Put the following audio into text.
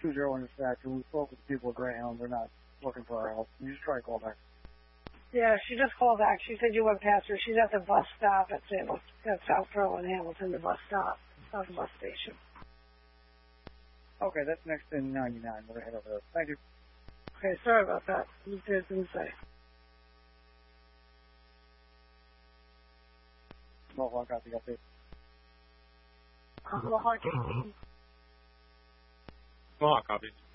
2-0 on dispatch. We spoke with the people at Greyhound. They're not looking for our help. You just try to call back. Yeah, she just called back. She said you went past her. She's at the bus stop at South Berlin, Hamilton, the bus stop, South Bus Station. Okay, that's next in 99. We're going to head over there. Thank you. Okay, sorry about that. You didn't say. Mohawk got the update. Mohawk 18. Mohawk copies.